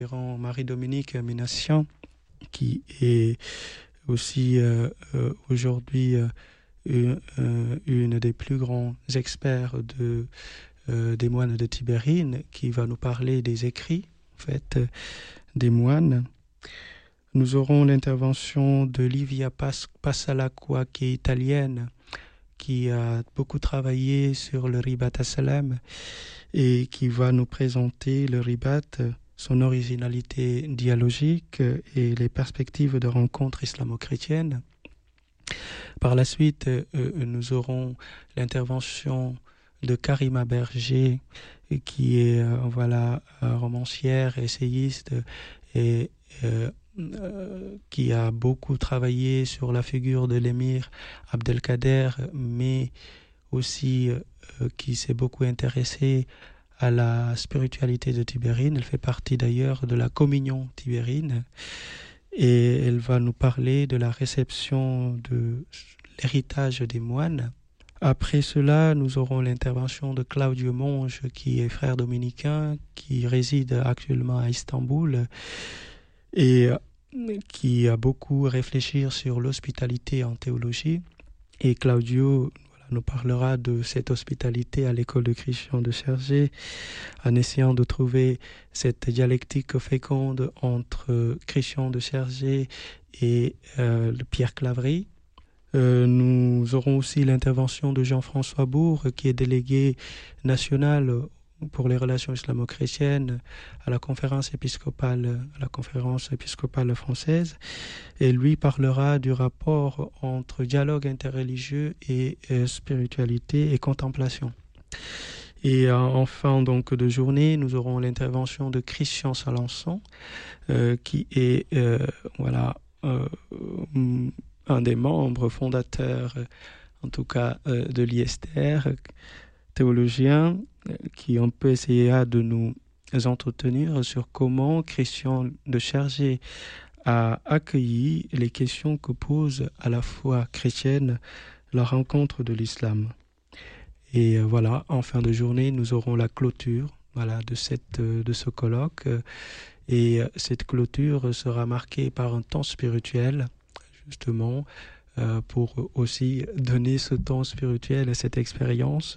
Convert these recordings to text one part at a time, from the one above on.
Marie-Dominique Minassian, qui est aussi aujourd'hui une des plus grands experts des moines de Tibérine, qui va nous parler des écrits des moines. Nous aurons l'intervention de Livia Passalacqua, qui est italienne, qui a beaucoup travaillé sur le Ribat Salem et qui va nous présenter le Ribat, son originalité dialogique et les perspectives de rencontre islamo-chrétienne. Par la suite, nous aurons l'intervention de Karima Berger, qui est romancière, essayiste et qui a beaucoup travaillé sur la figure de l'émir Abdelkader, mais aussi qui s'est beaucoup intéressée à la spiritualité de Tibérine. Elle fait partie d'ailleurs de la communion tibérine et elle va nous parler de la réception de l'héritage des moines. Après cela, nous aurons l'intervention de Claudio Monge, qui est frère dominicain, qui réside actuellement à Istanbul et qui a beaucoup réfléchi sur l'hospitalité en théologie. Et Claudio nous parlera de cette hospitalité à l'école de Christian de Chergé, en essayant de trouver cette dialectique féconde entre Christian de Chergé et Pierre Claverie. Nous aurons aussi l'intervention de Jean-François Bourg, qui est délégué national pour les relations islamo-chrétiennes à la conférence épiscopale française, et lui parlera du rapport entre dialogue interreligieux et spiritualité et contemplation. Et en fin donc de journée, nous aurons l'intervention de Christian Salançon, qui est un des membres fondateurs, en tout cas de l'ISTR, théologien, qui on peut essayer de nous entretenir sur comment Christian de Chergé a accueilli les questions que pose à la foi chrétienne la rencontre de l'islam. Et en fin de journée, nous aurons la clôture de ce colloque. Et cette clôture sera marquée par un temps spirituel, justement, pour aussi donner ce temps spirituel à cette expérience,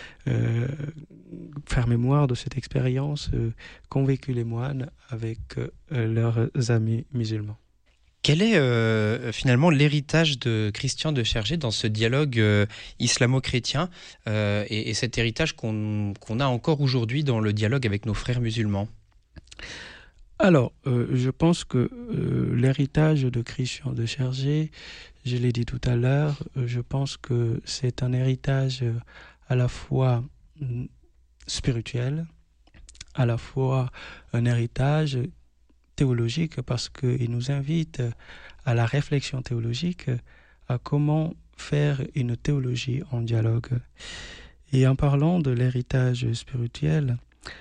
faire mémoire de cette expérience qu'ont vécu les moines avec leurs amis musulmans. Quel est finalement l'héritage de Christian de Chergé dans ce dialogue islamo-chrétien et cet héritage qu'on a encore aujourd'hui dans le dialogue avec nos frères musulmans ? Alors, je pense que l'héritage de Christian de Chergé, je l'ai dit tout à l'heure, je pense que c'est un héritage à la fois spirituel, à la fois un héritage théologique, parce qu'il nous invite à la réflexion théologique, à comment faire une théologie en dialogue. Et en parlant de l'héritage spirituel,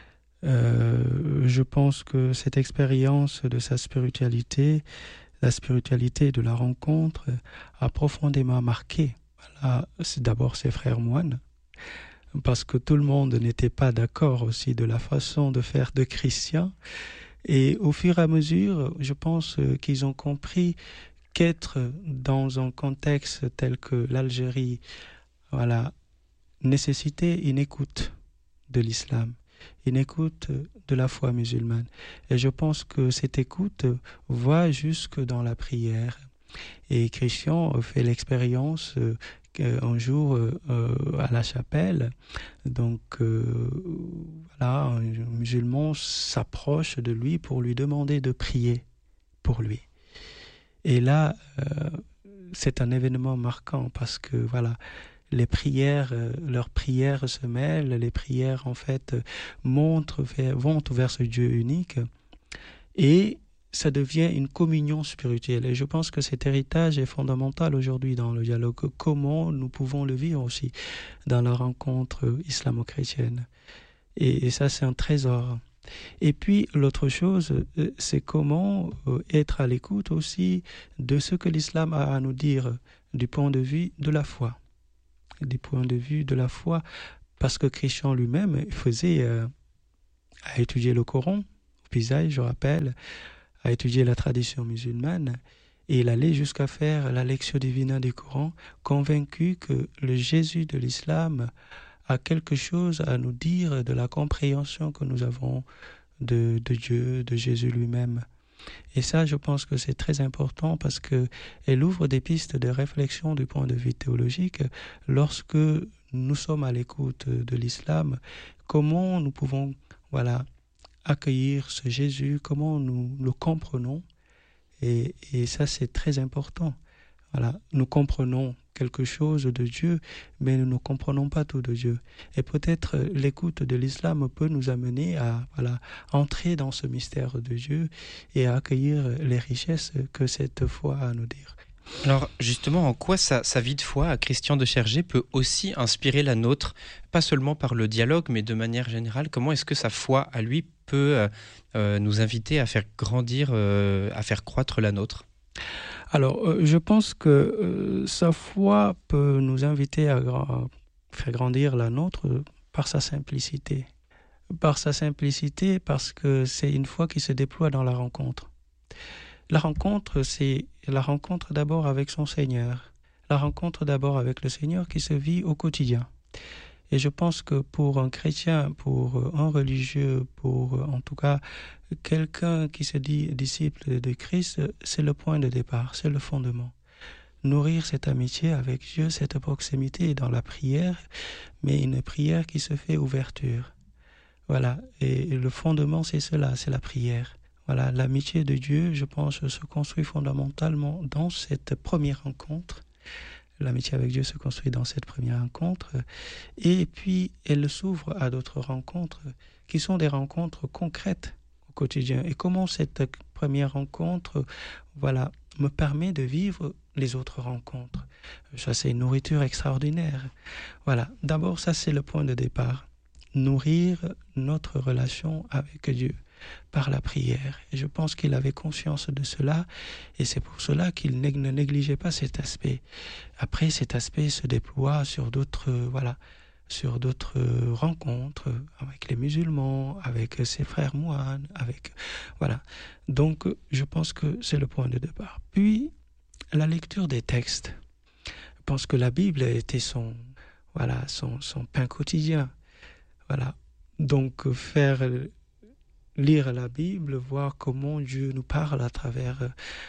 je pense que cette expérience de sa spiritualité, la spiritualité de la rencontre, a profondément marqué c'est d'abord ses frères moines, parce que tout le monde n'était pas d'accord aussi de la façon de faire de Christian. Et au fur et à mesure, je pense qu'ils ont compris qu'être dans un contexte tel que l'Algérie, nécessitait une écoute de l'islam, une écoute de la foi musulmane. Et je pense que cette écoute va jusque dans la prière. Et Christian fait l'expérience un jour à la chapelle, donc un musulman s'approche de lui pour lui demander de prier pour lui. Et là, c'est un événement marquant parce que les prières, leurs prières se mêlent, les prières en fait vont vers ce Dieu unique et ça devient une communion spirituelle. Et je pense que cet héritage est fondamental aujourd'hui dans le dialogue. Comment nous pouvons le vivre aussi dans la rencontre islamo-chrétienne. Et ça, c'est un trésor. Et puis, l'autre chose, c'est comment être à l'écoute aussi de ce que l'islam a à nous dire du point de vue de la foi. Du point de vue de la foi, parce que Christian lui-même a étudié le Coran Pisaï, je rappelle, a étudié la tradition musulmane et il allait jusqu'à faire la Lectio Divina du Coran, convaincu que le Jésus de l'islam a quelque chose à nous dire de la compréhension que nous avons de Dieu, de Jésus lui-même. Et ça, je pense que c'est très important parce qu'elle ouvre des pistes de réflexion du point de vue théologique lorsque nous sommes à l'écoute de l'islam. Comment nous pouvons accueillir ce Jésus, comment nous le comprenons. Et ça, c'est très important. Nous comprenons quelque chose de Dieu, mais nous ne comprenons pas tout de Dieu. Et peut-être l'écoute de l'islam peut nous amener à entrer dans ce mystère de Dieu et à accueillir les richesses que cette foi a à nous dire. Alors justement, en quoi sa vie de foi à Christian de Chergé peut aussi inspirer la nôtre, pas seulement par le dialogue, mais de manière générale, comment est-ce que sa foi à lui peut nous inviter à faire grandir, à faire croître la nôtre ? Alors, je pense que sa foi peut nous inviter à faire grandir la nôtre par sa simplicité. Par sa simplicité, parce que c'est une foi qui se déploie dans la rencontre. La rencontre, c'est la rencontre d'abord avec son Seigneur. La rencontre d'abord avec le Seigneur qui se vit au quotidien. Et je pense que pour un chrétien, pour un religieux, pour en tout cas quelqu'un qui se dit disciple de Christ, c'est le point de départ, c'est le fondement. Nourrir cette amitié avec Dieu, cette proximité dans la prière, mais une prière qui se fait ouverture. Et le fondement, c'est cela, c'est la prière. L'amitié de Dieu, je pense, se construit fondamentalement dans cette première rencontre. L'amitié avec Dieu se construit dans cette première rencontre et puis elle s'ouvre à d'autres rencontres qui sont des rencontres concrètes au quotidien. Et comment cette première rencontre me permet de vivre les autres rencontres. Ça, c'est une nourriture extraordinaire. D'abord, ça, c'est le point de départ. Nourrir notre relation avec Dieu par la prière. Et je pense qu'il avait conscience de cela et c'est pour cela qu'il ne négligeait pas cet aspect. Après, cet aspect se déploie sur d'autres rencontres avec les musulmans, avec ses frères moines, Donc, je pense que c'est le point de départ. Puis, la lecture des textes. Je pense que la Bible était son pain quotidien. Donc, lire la Bible, voir comment Dieu nous parle à travers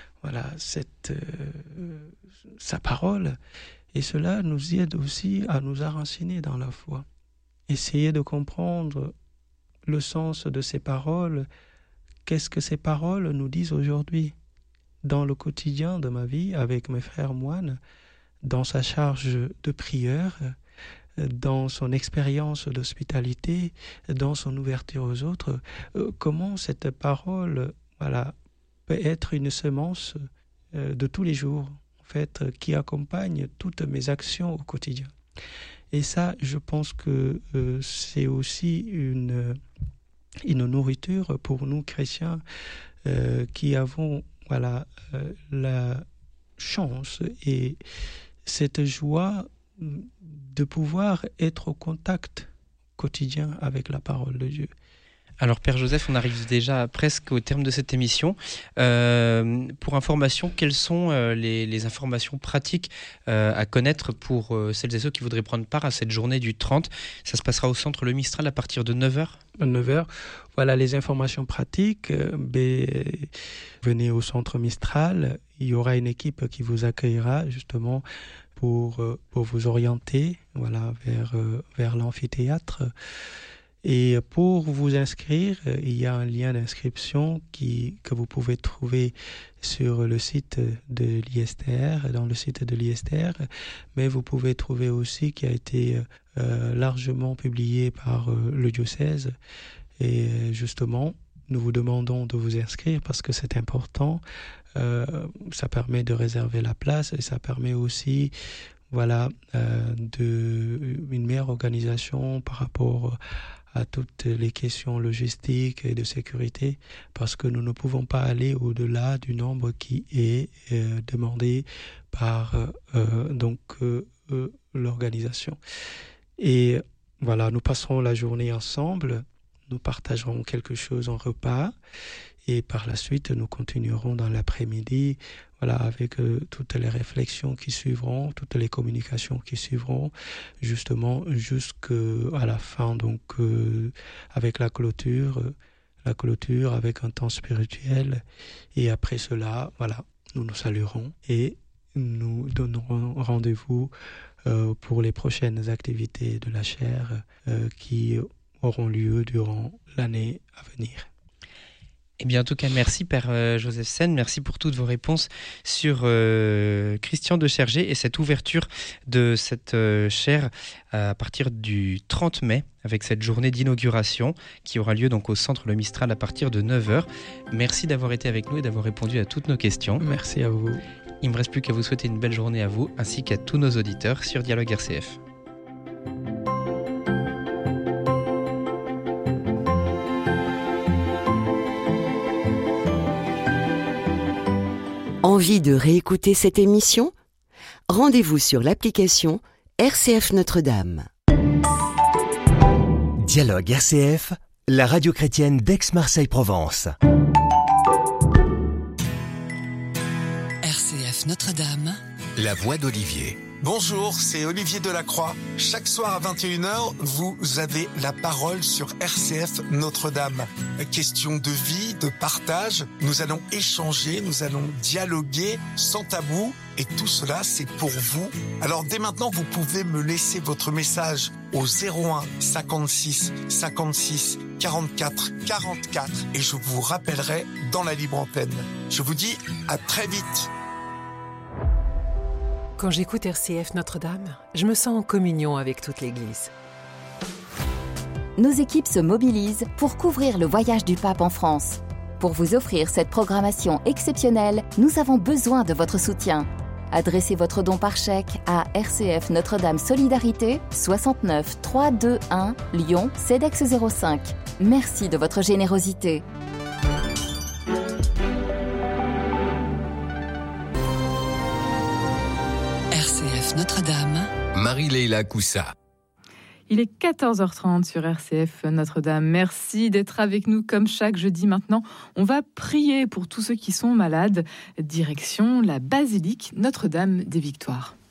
sa parole. Et cela nous aide aussi à nous enraciner dans la foi. Essayer de comprendre le sens de ces paroles. Qu'est-ce que ces paroles nous disent aujourd'hui dans le quotidien de ma vie avec mes frères moines, dans sa charge de prieur, dans son expérience d'hospitalité, dans son ouverture aux autres, comment cette parole peut être une semence de tous les jours, en fait, qui accompagne toutes mes actions au quotidien. Et ça, je pense que c'est aussi une nourriture pour nous chrétiens qui avons la chance et cette joie de pouvoir être au contact quotidien avec la parole de Dieu. Alors Père Joseph, on arrive déjà presque au terme de cette émission. Pour information, quelles sont les informations pratiques à connaître pour celles et ceux qui voudraient prendre part à cette journée du 30 ? Ça se passera au centre Le Mistral à partir de 9h. 9h. Voilà les informations pratiques. Venez au centre Mistral. Il y aura une équipe qui vous accueillera justement pour vous orienter vers l'amphithéâtre. Et pour vous inscrire, il y a un lien d'inscription que vous pouvez trouver sur le site de l'ISTR, dans le site de l'ISTR, mais vous pouvez trouver aussi qui a été largement publié par le diocèse. Et justement, nous vous demandons de vous inscrire parce que c'est important. Ça permet de réserver la place et ça permet aussi une meilleure organisation par rapport à toutes les questions logistiques et de sécurité, parce que nous ne pouvons pas aller au-delà du nombre qui est demandé par l'organisation. Et nous passerons la journée ensemble. nous partagerons quelque chose en repas. Et par la suite, nous continuerons dans l'après-midi, voilà, avec toutes les réflexions qui suivront, toutes les communications qui suivront, justement jusqu'à la fin, donc avec la clôture avec un temps spirituel. Et après cela, voilà, nous nous saluerons et nous donnerons rendez-vous pour les prochaines activités de la chaire qui auront lieu durant l'année à venir. Eh bien, en tout cas, merci Père Joseph Sen, merci pour toutes vos réponses sur Christian de Chergé et cette ouverture de cette chaire à partir du 30 mai avec cette journée d'inauguration qui aura lieu donc au Centre Le Mistral à partir de 9h. Merci d'avoir été avec nous et d'avoir répondu à toutes nos questions. Merci à vous. Il ne me reste plus qu'à vous souhaiter une belle journée à vous ainsi qu'à tous nos auditeurs sur Dialogue RCF. Envie de réécouter cette émission ? Rendez-vous sur l'application RCF Notre-Dame. Dialogue RCF, la radio chrétienne d'Aix-Marseille-Provence. RCF Notre-Dame. La voix d'Olivier. Bonjour, c'est Olivier Delacroix. Chaque soir à 21h, vous avez la parole sur RCF Notre-Dame. Question de vie, de partage, nous allons échanger, nous allons dialoguer sans tabou et tout cela c'est pour vous. Alors dès maintenant, vous pouvez me laisser votre message au 01 56 56 44 44 et je vous rappellerai dans la libre antenne. Je vous dis à très vite. Quand j'écoute RCF Notre-Dame, je me sens en communion avec toute l'Église. Nos équipes se mobilisent pour couvrir le voyage du pape en France. Pour vous offrir cette programmation exceptionnelle, nous avons besoin de votre soutien. Adressez votre don par chèque à RCF Notre-Dame Solidarité, 69 321 Lyon, CEDEX 05. Merci de votre générosité. RCF Notre-Dame. Marie-Leila Coussa. Il est 14h30 sur RCF Notre-Dame. Merci d'être avec nous comme chaque jeudi maintenant. On va prier pour tous ceux qui sont malades. Direction la basilique Notre-Dame des Victoires.